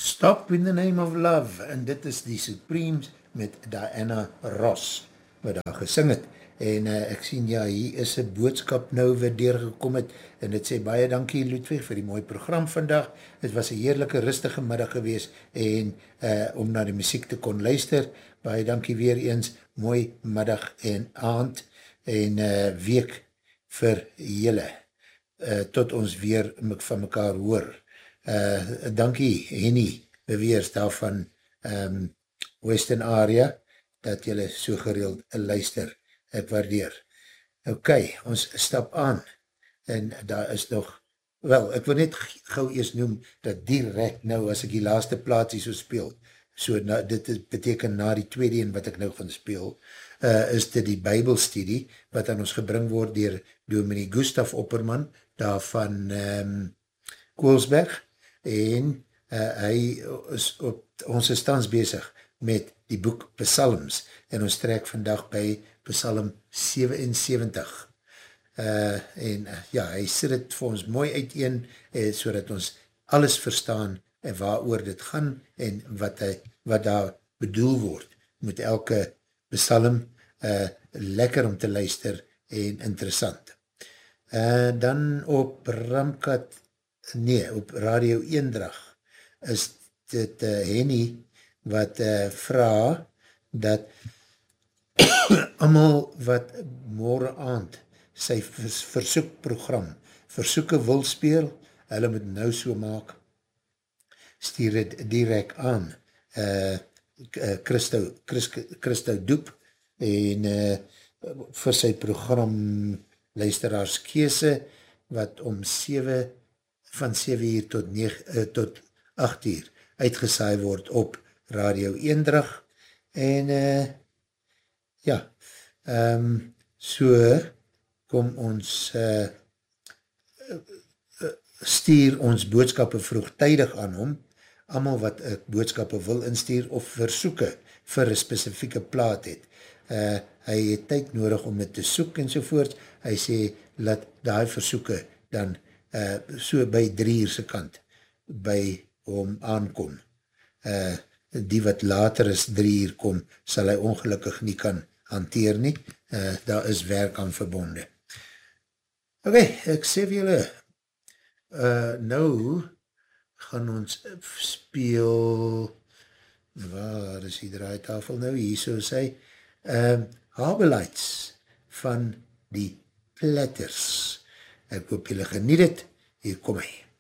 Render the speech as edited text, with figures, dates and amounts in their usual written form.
Stop in the Name of Love, en dit is die Supremes met Diana Ross, wat daar gesing het, en ek sien, ja, hier is een boodskap nou wat deurgekom het, en het sê, baie dankie Ludwig vir die mooie program vandag, het was een heerlijke rustige middag gewees, en om na die muziek te kon luister, baie dankie weer eens, mooi middag en aand, en week vir julle, tot ons weer van mekaar hoor. Dankie Henny beweers daarvan Western Area dat jylle so gereeld luister, ek waardeer. Ok, ons stap aan en daar is nog, wel, ek wil net gauw eers noem dat direct nou as ek die laaste plaatsie so speel, so dit beteken na die tweede een wat ek nou gaan speel, is dit die Bybelstudie wat aan ons gebring word dier Dominee Gustaf Opperman daar van Koolsberg, en hy is ons is tans bezig met die boek Psalms, en ons trek vandag by Psalm 77. Ja, hy sit het vir ons mooi uiteen, so dat ons alles verstaan, en waar oor dit gaan, en wat daar bedoel word, met elke Psalm, lekker om te luister, en interessant. Dan op Ramkat, op Radio Eendrag is dit Henny wat vraag dat allemaal wat morgen aand sy versoekprogram versoeke wil speel, hulle moet nou so maak, stuur het direct aan Christo Doep en vir sy program luisteraars keuse wat om 7 uur tot 8 uur uitgesaai word op Radio Eendrag en ja, so kom ons stuur ons boodskappe vroegtydig aan hom, allemaal wat boodskappe wil instuur of versoeke vir een spesifieke plaat het. Hy het tyd nodig om het te soek en sovoort, hy sê, laat die versoeke dan so by 3 uur se kant by hom aankom. Die wat later as 3 uur kom, sal hy ongelukkig nie kan hanteer nie. Daar is werk aan verbonde. Ok, ek sê vir julle, nou gaan ons speel, waar is die draaitafel nou, hier so sê, Habelites van die Platters. Ek hoop julle geniet het, hier kom hy.